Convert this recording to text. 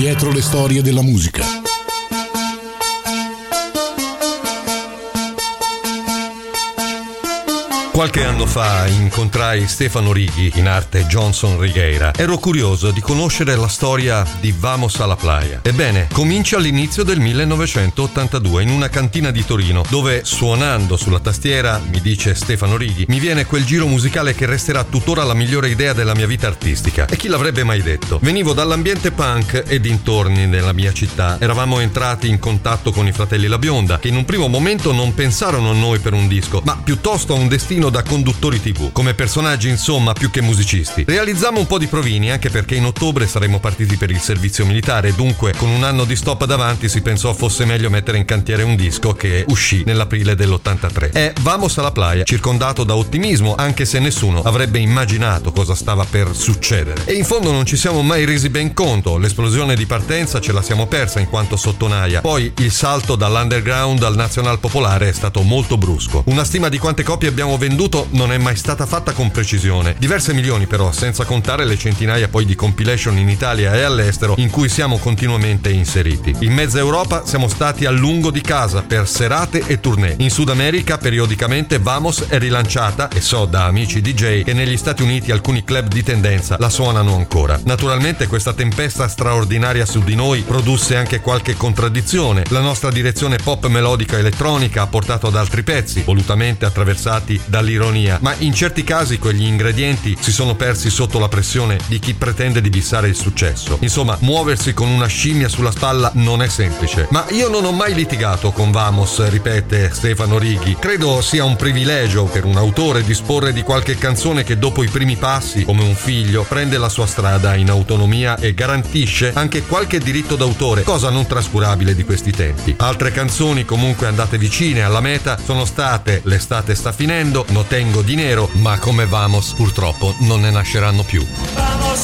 Dietro le storie della musica. Qualche anno fa incontrai Stefano Righi, in arte Johnson Righeira. Ero curioso di conoscere la storia di Vamos a la Playa. Ebbene, comincia all'inizio del 1982 in una cantina di Torino, dove suonando sulla tastiera, mi dice Stefano Righi, mi viene quel giro musicale che resterà tuttora la migliore idea della mia vita artistica. E chi l'avrebbe mai detto? Venivo dall'ambiente punk e dintorni della mia città. Eravamo entrati in contatto con i fratelli La Bionda, che in un primo momento non pensarono a noi per un disco, ma piuttosto a un destino da conduttori TV, come personaggi insomma più che musicisti. Realizzammo un po' di provini, anche perché in ottobre saremmo partiti per il servizio militare, dunque con un anno di stop davanti si pensò fosse meglio mettere in cantiere un disco che uscì nell'aprile dell'83. È Vamos a la Playa, circondato da ottimismo, anche se nessuno avrebbe immaginato cosa stava per succedere. E in fondo non ci siamo mai resi ben conto, l'esplosione di partenza ce la siamo persa in quanto sottonaia, poi il salto dall'underground al nazional popolare è stato molto brusco. Una stima di quante copie abbiamo venduto non è mai stata fatta con precisione. Diverse milioni però, senza contare le centinaia poi di compilation in Italia e all'estero in cui siamo continuamente inseriti. In mezza Europa siamo stati a lungo di casa per serate e tournée. In Sud America periodicamente Vamos è rilanciata e so da amici DJ che negli Stati Uniti alcuni club di tendenza la suonano ancora. Naturalmente questa tempesta straordinaria su di noi produsse anche qualche contraddizione. La nostra direzione pop melodica elettronica ha portato ad altri pezzi, volutamente attraversati dall'ironia, ma in certi casi quegli ingredienti si sono persi sotto la pressione di chi pretende di bissare il successo. Insomma, muoversi con una scimmia sulla spalla non è semplice. Ma io non ho mai litigato con Vamos, ripete Stefano Righi. Credo sia un privilegio per un autore disporre di qualche canzone che dopo i primi passi, come un figlio, prende la sua strada in autonomia e garantisce anche qualche diritto d'autore, cosa non trascurabile di questi tempi. Altre canzoni comunque andate vicine alla meta sono state L'estate sta finendo, No tengo dinero, ma come Vamos purtroppo non ne nasceranno più.